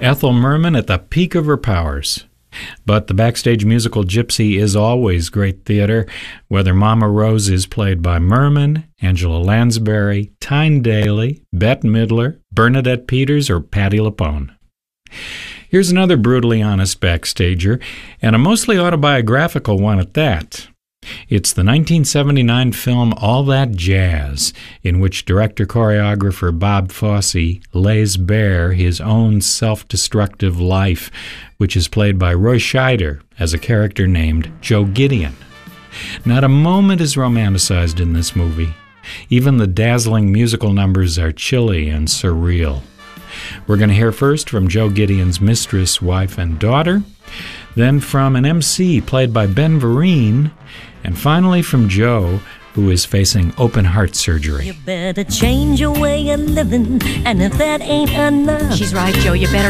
Ethel Merman at the peak of her powers. But the backstage musical Gypsy is always great theater, whether Mama Rose is played by Merman, Angela Lansbury, Tyne Daly, Bette Midler, Bernadette Peters, or Patti LuPone. Here's another brutally honest backstager, and a mostly autobiographical one at that. It's the 1979 film All That Jazz, in which director-choreographer Bob Fosse lays bare his own self-destructive life, which is played by Roy Scheider as a character named Joe Gideon. Not a moment is romanticized in this movie. Even the dazzling musical numbers are chilly and surreal. We're going to hear first from Joe Gideon's mistress, wife, and daughter, then from an MC played by Ben Vereen, and finally from Joe, who is facing open heart surgery. You better change your way of living, and if that ain't enough, she's right, Joe, you better